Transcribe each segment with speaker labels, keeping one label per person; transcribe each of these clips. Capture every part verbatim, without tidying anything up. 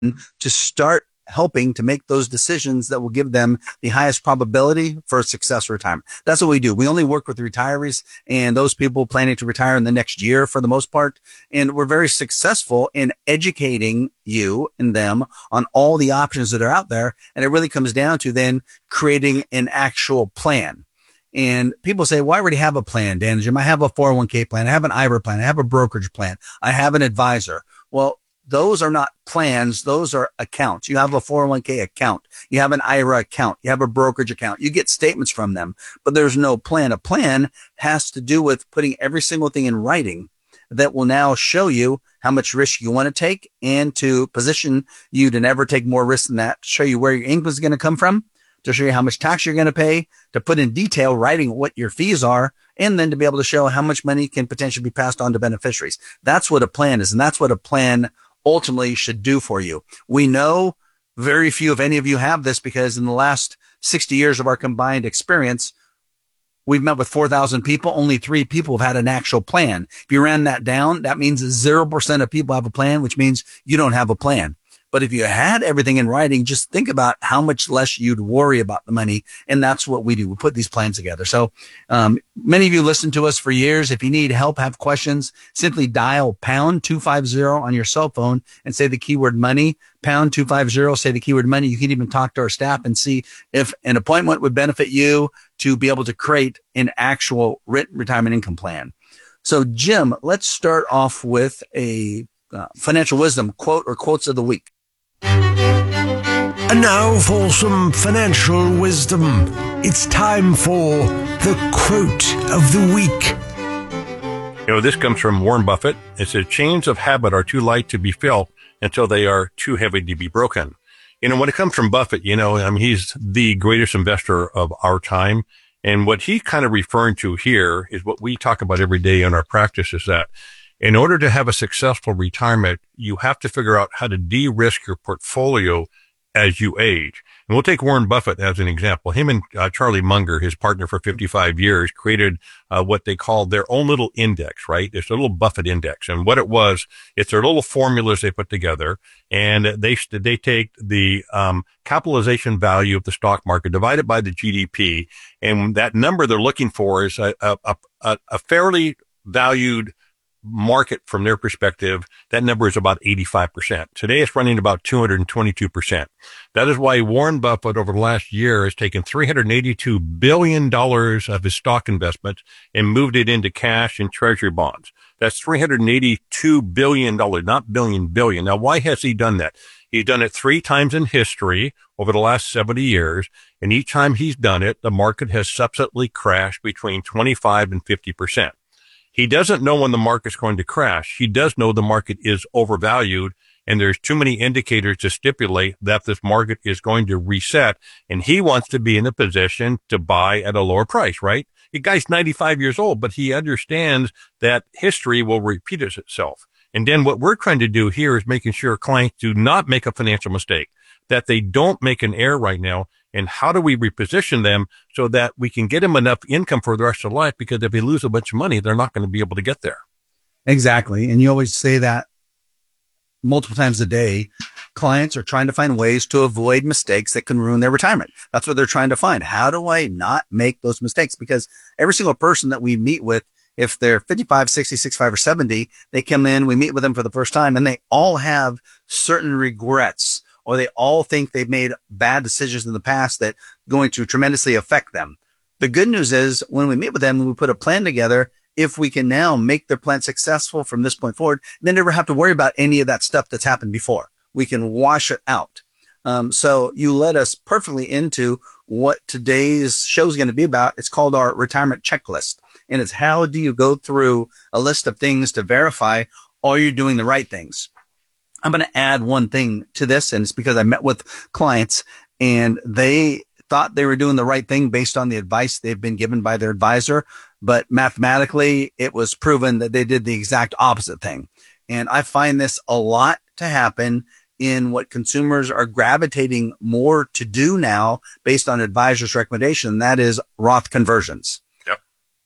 Speaker 1: to start helping to make those decisions that will give them the highest probability for a successful retirement. That's what we do. We only work with retirees and those people planning to retire in the next year for the most part. And we're very successful in educating you and them on all the options that are out there. And it really comes down to then creating an actual plan. And people say, well, I already have a plan, Dan and Jim. I have a four oh one k plan. I have an I R A plan. I have a brokerage plan. I have an advisor. Well, those are not plans. Those are accounts. You have a four oh one k account. You have an I R A account. You have a brokerage account. You get statements from them, but there's no plan. A plan has to do with putting every single thing in writing that will now show you how much risk you want to take and to position you to never take more risk than that, show you where your income is going to come from, to show you how much tax you're going to pay, to put in detail writing what your fees are, and then to be able to show how much money can potentially be passed on to beneficiaries. That's what a plan is. And that's what a plan ultimately should do for you. We know very few, if any of you, have this because in the last sixty years of our combined experience, we've met with four thousand people. Only three people have had an actual plan. If you ran that down, that means zero percent of people have a plan, which means you don't have a plan. But if you had everything in writing, just think about how much less you'd worry about the money. And that's what we do. We put these plans together. So um, many of you listened to us for years. If you need help, have questions, simply dial pound two fifty on your cell phone and say the keyword money, pound two fifty, say the keyword money. You can even talk to our staff and see if an appointment would benefit you to be able to create an actual written retirement income plan. So Jim, let's start off with a uh, financial wisdom quote or quotes of the week.
Speaker 2: And now for some financial wisdom. It's time for the quote of the week.
Speaker 3: You know, this comes from Warren Buffett. It says, chains of habit are too light to be felt until they are too heavy to be broken. You know, when it comes from Buffett, you know, I mean, he's the greatest investor of our time. And what he kind of referring to here is what we talk about every day in our practice is that in order to have a successful retirement, you have to figure out how to de-risk your portfolio as you age. And we'll take Warren Buffett as an example. Him and uh, Charlie Munger, his partner for fifty-five years, created uh, what they call their own little index, right? It's a little Buffett index. And what it was, it's their little formulas they put together. And they they take the um, capitalization value of the stock market divided by the G D P. And that number they're looking for is a, a, a, a fairly valued market from their perspective. That number is about eighty-five percent. Today it's running about two hundred twenty-two percent. That is why Warren Buffett over the last year has taken three hundred eighty-two billion dollars of his stock investments and moved it into cash and treasury bonds. That's three hundred eighty-two billion dollars, not billion, billion. Now, why has he done that? He's done it three times in history over the last seventy years. And each time he's done it, the market has subsequently crashed between twenty-five and fifty percent. He doesn't know when the market's going to crash. He does know the market is overvalued and there's too many indicators to stipulate that this market is going to reset. And he wants to be in a position to buy at a lower price, right? The guy's ninety-five years old, but he understands that history will repeat itself. And then what we're trying to do here is making sure clients do not make a financial mistake, that they don't make an error right now. And how do we reposition them so that we can get them enough income for the rest of life? Because if they lose a bunch of money, they're not going to be able to get there.
Speaker 1: Exactly. And you always say that multiple times a day. Clients are trying to find ways to avoid mistakes that can ruin their retirement. That's what they're trying to find. How do I not make those mistakes? Because every single person that we meet with, if they're fifty-five, sixty, sixty-five, or seventy, they come in, we meet with them for the first time, and they all have certain regrets, or they all think they've made bad decisions in the past that are going to tremendously affect them. The good news is when we meet with them and we put a plan together, if we can now make their plan successful from this point forward, they never have to worry about any of that stuff that's happened before. We can wash it out. Um, so you led us perfectly into what today's show is going to be about. It's called our retirement checklist. And it's how do you go through a list of things to verify are you doing the right things? I'm going to add one thing to this, and it's because I met with clients and they thought they were doing the right thing based on the advice they've been given by their advisor. But mathematically, it was proven that they did the exact opposite thing. And I find this a lot to happen in what consumers are gravitating more to do now based on advisors' recommendation. And that is Roth conversions.
Speaker 3: Yep.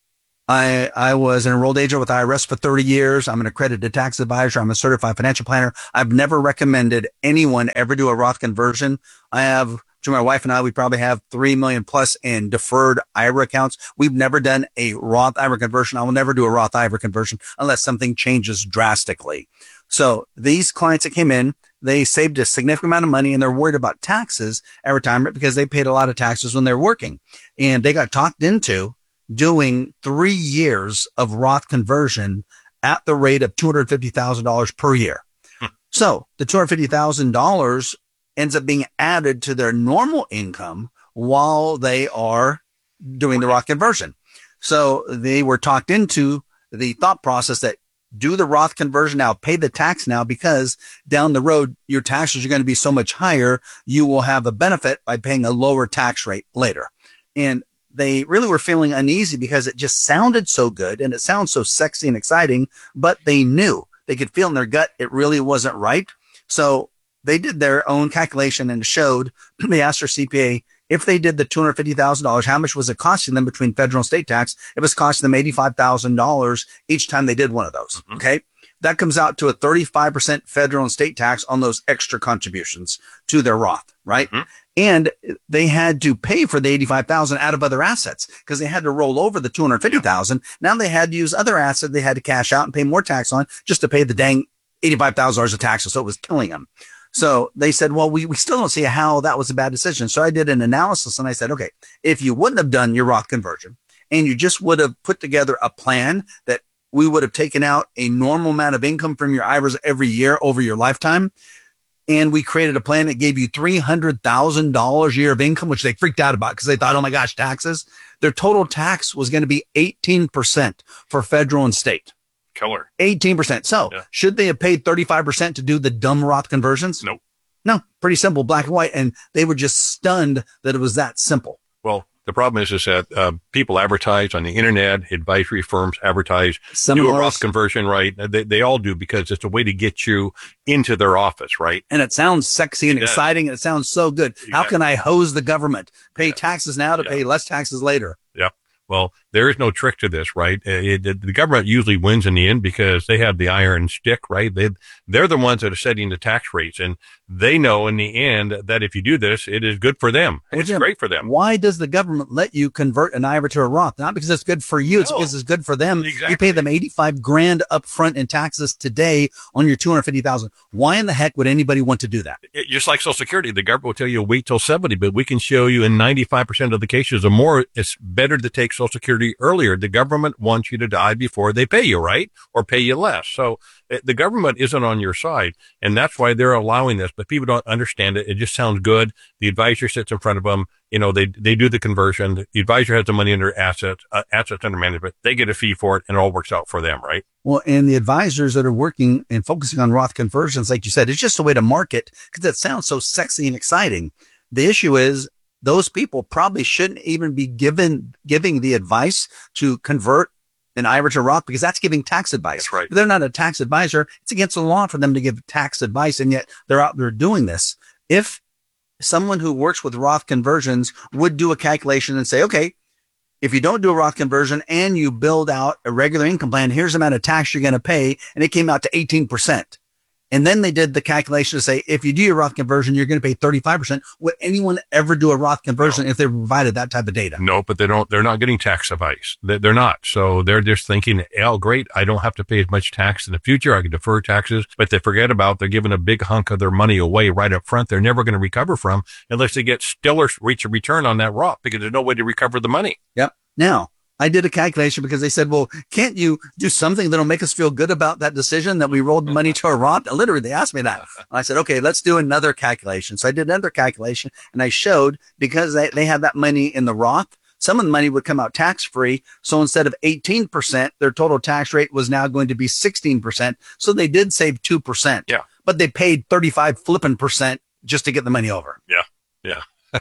Speaker 1: I, I was an enrolled agent with I R S for thirty years. I'm an accredited tax advisor. I'm a certified financial planner. I've never recommended anyone ever do a Roth conversion. I have, to my wife and I, we probably have three million plus in deferred I R A accounts. We've never done a Roth I R A conversion. I will never do a Roth I R A conversion unless something changes drastically. So these clients that came in, they saved a significant amount of money and they're worried about taxes at retirement because they paid a lot of taxes when they're working, and they got talked into doing three years of Roth conversion at the rate of two hundred fifty thousand dollars per year. Hmm. So the two hundred fifty thousand dollars ends up being added to their normal income while they are doing the Roth conversion. So they were talked into the thought process that do the Roth conversion now, pay the tax now, because down the road, your taxes are going to be so much higher. You will have a benefit by paying a lower tax rate later. And they really were feeling uneasy because it just sounded so good and it sounds so sexy and exciting, but they knew, they could feel in their gut it really wasn't right. So they did their own calculation and showed, they asked their C P A, if they did the two hundred fifty thousand dollars, how much was it costing them between federal and state tax? It was costing them eighty-five thousand dollars each time they did one of those. Mm-hmm. Okay. That comes out to a thirty-five percent federal and state tax on those extra contributions to their Roth, right? Mm-hmm. And they had to pay for the eighty-five thousand out of other assets because they had to roll over the two hundred fifty thousand. Yeah. Now they had to use other assets they had to cash out and pay more tax on just to pay the dang eighty-five thousand dollars of taxes. So it was killing them. So they said, well, we, we still don't see how that was a bad decision. So I did an analysis and I said, okay, if you wouldn't have done your Roth conversion and you just would have put together a plan that we would have taken out a normal amount of income from your I R As every year over your lifetime, and we created a plan that gave you three hundred thousand dollars a year of income, which they freaked out about because they thought, oh my gosh, taxes. Their total tax was going to be eighteen percent for federal and state.
Speaker 3: Killer.
Speaker 1: eighteen percent. So yeah. Should they have paid thirty-five percent to do the dumb Roth conversions?
Speaker 3: Nope.
Speaker 1: No, pretty simple, black and white. And they were just stunned that it was that simple.
Speaker 3: Well, the problem is, is that uh, people advertise on the internet, advisory firms advertise,
Speaker 1: Some
Speaker 3: do a Roth conversion, right? They, they all do because it's a way to get you into their office, right?
Speaker 1: And it sounds sexy and yeah. exciting, and it sounds so good. Exactly. How can I hose the government? Pay yeah. taxes now to yeah. pay less taxes later.
Speaker 3: Yeah. Well, there is no trick to this, right? It, it, the government usually wins in the end because they have the iron stick, right? They, they're the ones that are setting the tax rates, and they know in the end that if you do this, it is good for them. It's Jim, great for them.
Speaker 1: Why does the government let you convert an I R A to a Roth? Not because it's good for you. It's no. because it's good for them.
Speaker 3: Exactly.
Speaker 1: You pay them eighty-five grand up front in taxes today on your two hundred fifty thousand. Why in the heck would anybody want to do that?
Speaker 3: It, just like Social Security, the government will tell you wait till seventy, but we can show you in ninety-five percent of the cases or more, it's better to take Social Security earlier. The government wants you to die before they pay you, right? Or pay you less. So the government isn't on your side, and that's why they're allowing this, but people don't understand it. It just sounds good. The advisor sits in front of them. You know, they, they do the conversion. The advisor has the money under assets, uh, assets under management. They get a fee for it, and it all works out for them, right?
Speaker 1: Well, and the advisors that are working and focusing on Roth conversions, like you said, it's just a way to market because it sounds so sexy and exciting. The issue is those people probably shouldn't even be given, giving the advice to convert an I R A to Roth because that's giving tax advice.
Speaker 3: That's right.
Speaker 1: If they're not a tax advisor, it's against the law for them to give tax advice, and yet they're out there doing this. If someone who works with Roth conversions would do a calculation and say, okay, if you don't do a Roth conversion and you build out a regular income plan, here's the amount of tax you're going to pay, and it came out to eighteen percent. And then they did the calculation to say, if you do your Roth conversion, you're going to pay thirty-five percent. Would anyone ever do a Roth conversion no. if they provided that type of data?
Speaker 3: No, but they don't, they're not getting tax advice. They're not. So they're just thinking, oh, great. I don't have to pay as much tax in the future. I can defer taxes, but they forget about they're giving a big hunk of their money away right up front. They're never going to recover from unless they get stellar rates of return on that Roth because there's no way to recover the money.
Speaker 1: Yep. Now, I did a calculation because they said, well, can't you do something that'll make us feel good about that decision that we rolled money to a Roth? Literally, they asked me that. And I said, okay, let's do another calculation. So I did another calculation and I showed because they, they had that money in the Roth, some of the money would come out tax free. So instead of eighteen percent, their total tax rate was now going to be sixteen percent. So they did save two percent,
Speaker 3: yeah,
Speaker 1: but they paid thirty-five flipping percent just to get the money over.
Speaker 3: Yeah. Yeah.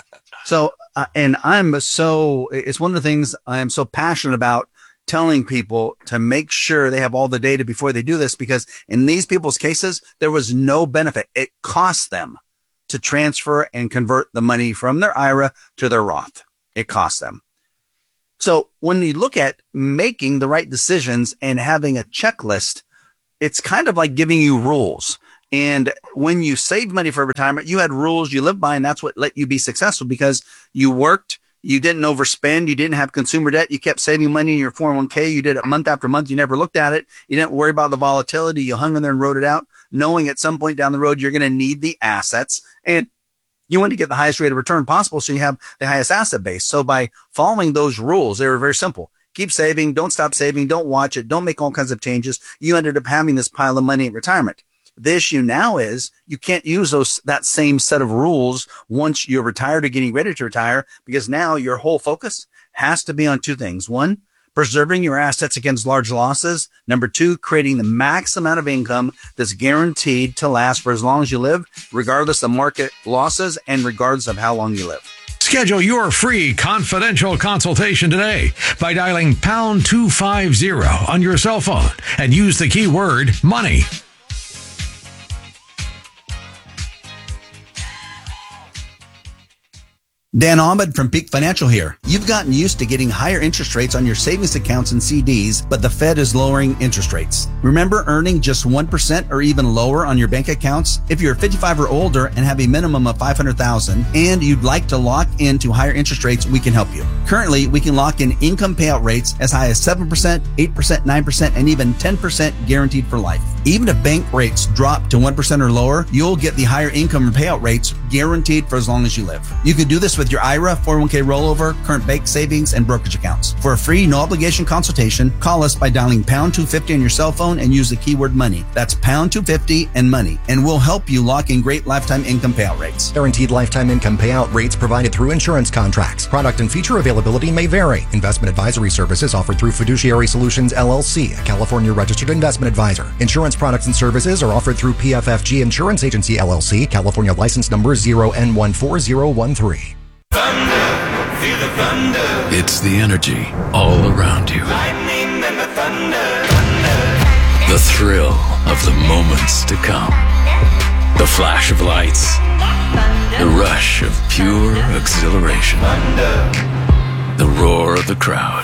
Speaker 1: So, uh, and I'm so, it's one of the things I am so passionate about telling people to make sure they have all the data before they do this, because in these people's cases, there was no benefit. It cost them to transfer and convert the money from their I R A to their Roth. It cost them. So when you look at making the right decisions and having a checklist, it's kind of like giving you rules. And when you saved money for retirement, you had rules you lived by, and that's what let you be successful because you worked, you didn't overspend, you didn't have consumer debt, you kept saving money in your four oh one k, you did it month after month, you never looked at it, you didn't worry about the volatility, you hung in there and wrote it out, knowing at some point down the road you're going to need the assets, and you want to get the highest rate of return possible so you have the highest asset base. So by following those rules, they were very simple. Keep saving, don't stop saving, don't watch it, don't make all kinds of changes. You ended up having this pile of money in retirement. The issue now is you can't use those, that same set of rules once you're retired or getting ready to retire, because now your whole focus has to be on two things. One, preserving your assets against large losses. Number two, creating the max amount of income that's guaranteed to last for as long as you live, regardless of market losses and regardless of how long you live.
Speaker 2: Schedule your free confidential consultation today by dialing pound two fifty on your cell phone and use the keyword money.
Speaker 1: Dan Ahmed from Peak Financial here. You've gotten used to getting higher interest rates on your savings accounts and C Ds, but the Fed is lowering interest rates. Remember earning just one percent or even lower on your bank accounts? If you're fifty-five or older and have a minimum of five hundred thousand dollars and you'd like to lock into higher interest rates, we can help you. Currently, we can lock in income payout rates as high as seven percent, eight percent, nine percent, and even ten percent guaranteed for life. Even if bank rates drop to one percent or lower, you'll get the higher income and payout rates guaranteed for as long as you live. You can do this with your I R A, four oh one k rollover, current bank savings, and brokerage accounts. For a free, no-obligation consultation, call us by dialing pound two fifty on your cell phone and use the keyword money. That's pound two fifty and money, and we'll help you lock in great lifetime income payout rates.
Speaker 4: Guaranteed lifetime income payout rates provided through insurance contracts. Product and feature availability may vary. Investment advisory services offered through Fiduciary Solutions, L L C, a California registered investment advisor. Insurance products and services are offered through P F F G Insurance Agency, L L C, California license number zero N one four zero one three.
Speaker 5: Thunder, feel the thunder.
Speaker 6: It's the energy all around you.
Speaker 5: Lightning and the thunder, thunder.
Speaker 6: The thrill of the moments to come. The flash of lights. The rush of pure exhilaration.
Speaker 5: Thunder.
Speaker 6: The roar of the crowd.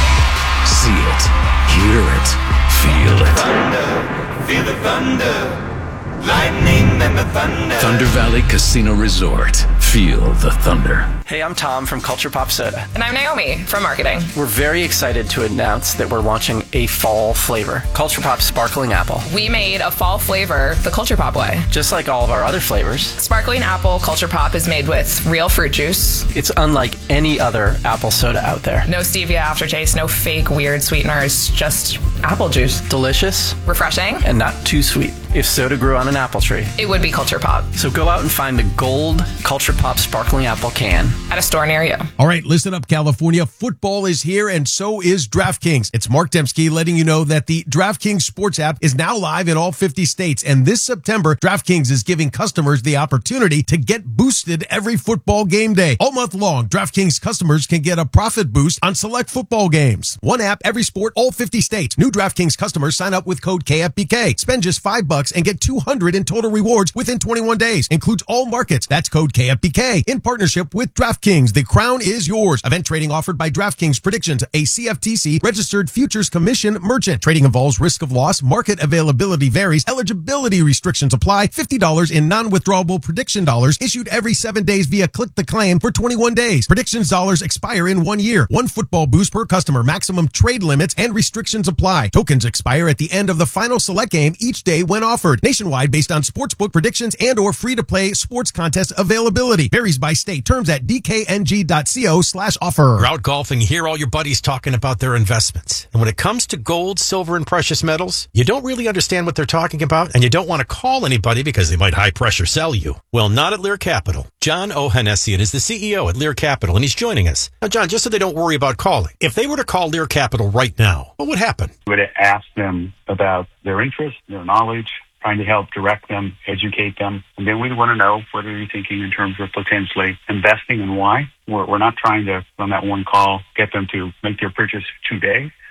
Speaker 6: See it, hear it, feel it.
Speaker 5: Thunder, feel the thunder. Lightning and the thunder.
Speaker 6: Thunder Valley Casino Resort. Feel the thunder.
Speaker 7: Hey, I'm Tom from Culture Pop Soda.
Speaker 8: And I'm Naomi from marketing.
Speaker 7: We're very excited to announce that we're launching a fall flavor, Culture Pop Sparkling Apple.
Speaker 8: We made a fall flavor the Culture Pop way.
Speaker 7: Just like all of our other flavors.
Speaker 8: Sparkling Apple Culture Pop is made with real fruit juice.
Speaker 7: It's unlike any other apple soda out there.
Speaker 8: No stevia aftertaste, no fake weird sweeteners, just apple juice.
Speaker 7: Delicious.
Speaker 8: Refreshing.
Speaker 7: And not too sweet. If soda grew on an apple tree,
Speaker 8: it would be Culture Pop.
Speaker 7: So go out and find the gold Culture Pop Sparkling Apple can
Speaker 8: at a store near you.
Speaker 2: All right, listen up, California. Football is here, and so is DraftKings. It's Mark Dembski letting you know that the DraftKings Sports app is now live in all fifty states. And this September, DraftKings is giving customers the opportunity to get boosted every football game day. All month long, DraftKings customers can get a profit boost on select football games. One app, every sport, all fifty states. New DraftKings customers sign up with code K F B K. Spend just five bucks and get two hundred in total rewards within twenty-one days. Includes all markets. That's code K F B K in partnership with DraftKings. The crown is yours. Event trading offered by DraftKings Predictions, a C F T C registered futures commission merchant. Trading involves risk of loss. Market availability varies. Eligibility restrictions apply. fifty dollars in non-withdrawable prediction dollars issued every seven days via click the claim for twenty-one days. Predictions dollars expire in one year. One football boost per customer. Maximum trade limits and restrictions apply. Tokens expire at the end of the final select game each day when offered. Nationwide based on sportsbook predictions and or free-to-play sports contest availability. Varies by state. Terms at d k n g dot co slash offer.
Speaker 9: You're out golfing, you hear all your buddies talking about their investments. And when it comes to gold, silver, and precious metals, you don't really understand what they're talking about, and you don't want to call anybody because they might high-pressure sell you. Well, not at Lear Capital. John Ohanessian is the C E O at Lear Capital, and he's joining us. Now, John, just so they don't worry about calling, if they were to call Lear Capital right now, what would happen?
Speaker 10: I would ask them about their interests, their knowledge, trying to help direct them, educate them. And then we'd want to know what are you thinking in terms of potentially investing and why. We're, we're not trying to, on that one call, get them to make their purchase today.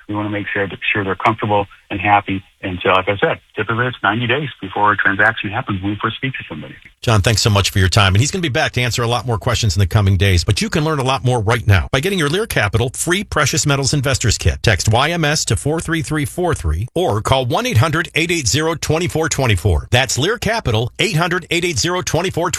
Speaker 10: We want to make sure, sure they're comfortable and happy. And so, like I said, typically it's ninety days before a transaction happens when we first speak to somebody.
Speaker 9: John, thanks so much for your time. And he's going to be back to answer a lot more questions in the coming days. But you can learn a lot more right now by getting your Lear Capital free Precious Metals Investors Kit. Text Y M S to four three three four three or call one eight hundred eight eight zero two four two four. That's Lear Capital, eight hundred eight eight zero two four two four.